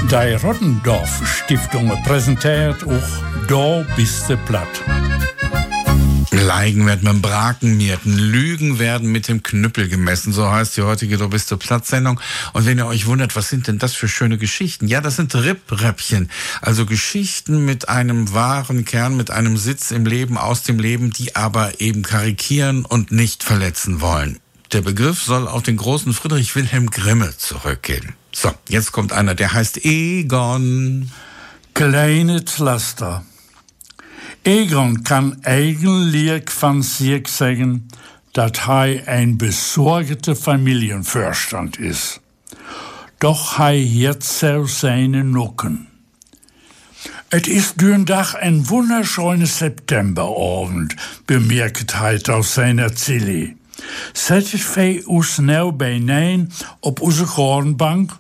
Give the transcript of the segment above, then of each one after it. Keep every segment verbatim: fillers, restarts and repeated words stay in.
Die Rottendorf-Stiftung präsentiert auch Da bist du platt. Leigen wird mit dem Braken mierten, Lügen werden mit dem Knüppel gemessen, so heißt die heutige Du bist du platt-Sendung. Und wenn ihr euch wundert, was sind denn das für schöne Geschichten? Ja, das sind Ripp-Räppchen, also Geschichten mit einem wahren Kern, mit einem Sitz im Leben, aus dem Leben, die aber eben karikieren und nicht verletzen wollen. Der Begriff soll auf den großen Friedrich Wilhelm Grimme zurückgehen. So, jetzt kommt einer, der heißt Egon. Kleine Pflaster. Egon kann eigentlich von sich sagen, dass er ein besorgter Familienvorstand ist. Doch er jetzt so seine Nucken. Es ist dürndach ein wunderschöner Septemberabend, bemerkt er auf seiner Zille. Settet wir uns nou bijeen op onze garnbank?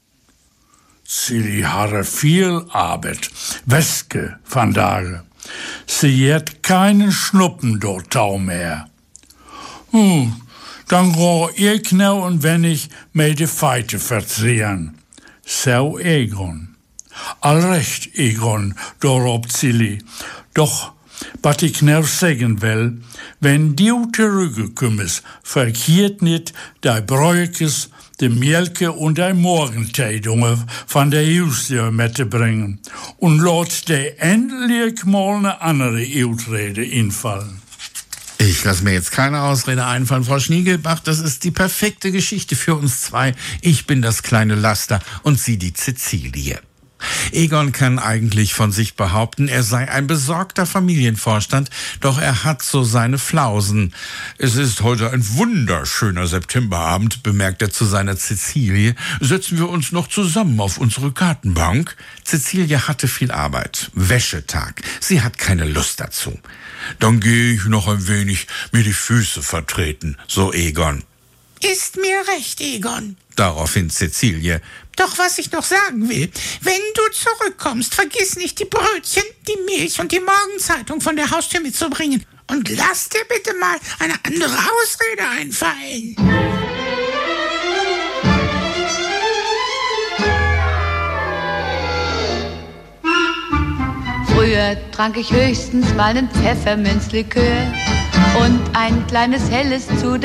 Zilli hadden viel Arbeit, Weske vandaag. Sie hat keinen Schnuppen dort tau mehr. Hm, dann geh ich nou und wenn ich mit de Feite verdrehen. So Egon. Allrecht, Egon, dorop Zilli. Doch, wat ich nou sagen will, wenn du zurückkommst, verkehrt nicht die Bräukes, die Melke und die Morgenteidungen von der Haustür mitzubringen und lass dir endlich mal eine andere Ausrede einfallen. Ich lasse mir jetzt keine Ausrede einfallen, Frau Schniegelbach. Das ist die perfekte Geschichte für uns zwei. Ich bin das kleine Laster und Sie die Cäcilie. Egon kann eigentlich von sich behaupten, er sei ein besorgter Familienvorstand, doch er hat so seine Flausen. Es ist heute ein wunderschöner Septemberabend, bemerkt er zu seiner Cäcilie. Setzen wir uns noch zusammen auf unsere Gartenbank? Cäcilie hatte viel Arbeit, Wäschetag. Sie hat keine Lust dazu. Dann gehe ich noch ein wenig mir die Füße vertreten, so Egon. Ist mir recht, Egon. Daraufhin Cäcilie. Doch was ich noch sagen will, wenn du zurückkommst, vergiss nicht die Brötchen, die Milch und die Morgenzeitung von der Haustür mitzubringen. Und lass dir bitte mal eine andere Ausrede einfallen. Früher trank ich höchstens mal einen Pfefferminzlikör und ein kleines Helles zu